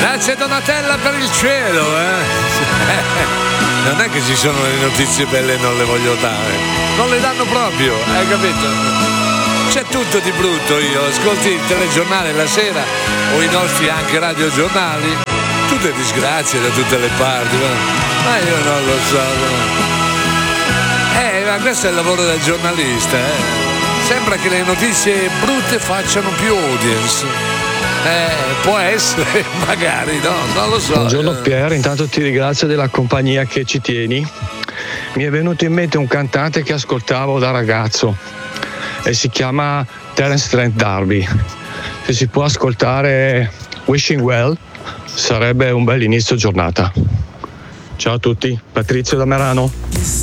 Grazie Donatella per il cielo, Non è che ci sono le notizie belle e non le voglio dare. Non le danno proprio, hai capito? C'è tutto di brutto, io ascolti il telegiornale la sera o i nostri anche radiogiornali, tutte disgrazie da tutte le parti, ma io non lo so. Ma questo è il lavoro del giornalista, Sembra che le notizie brutte facciano più audience. Può essere, magari, no? Non lo so. Buongiorno Pier, intanto ti ringrazio della compagnia che ci tieni. Mi è venuto in mente un cantante che ascoltavo da ragazzo e si chiama Terence Trent D'Arby. Se si può ascoltare Wishing Well sarebbe un bel inizio giornata. Ciao a tutti, Patrizio da Merano.